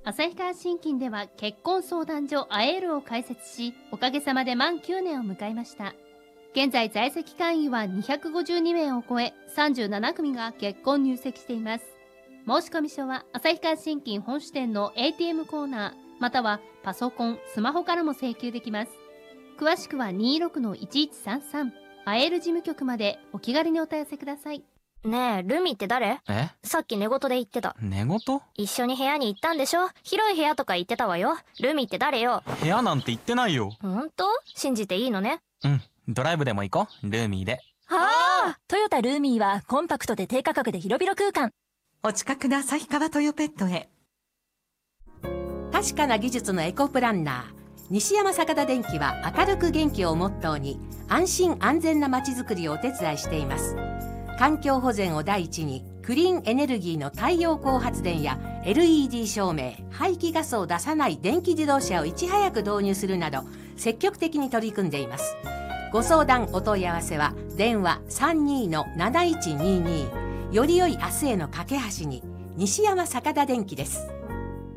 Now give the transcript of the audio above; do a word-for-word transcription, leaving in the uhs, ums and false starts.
旭川信金では結婚相談所アエールを開設し、おかげさまで満きゅうねんを迎えました。現在在籍会員はにひゃくごじゅうにめいを超え、さんじゅうななくみが結婚入籍しています。申込書は旭川信金本支店の エーティーエム コーナー、またはパソコン、スマホからも請求できます。詳しくは にじゅうろくのいちいちさんさん アエール事務局までお気軽にお問い合わせください。 ねえ、ルミって誰？ え？ さっき寝言で言ってた。 寝言？ 一緒に部屋に行ったんでしょ？広い部屋とか言ってたわよ。ルミって誰よ？ 部屋なんて言ってないよ。 ほんと？信じていいのね？ うん、ドライブでも行こう、ルーミーで。 はあ、 トヨタルーミーはコンパクトで低価格で広々空間。 お近くの旭川トヨペットへ。確かな技術のエコプランナー、西山坂田電機は明るく元気をモットーに安心安全なまちづくりをお手伝いしています。環境保全を第一にクリーンエネルギーの太陽光発電や エルイーディー 照明、排気ガスを出さない電気自動車をいち早く導入するなど積極的に取り組んでいます。ご相談お問い合わせは電話 さんにーのなないちにーにー より良い明日への架け橋に西山坂田電機です。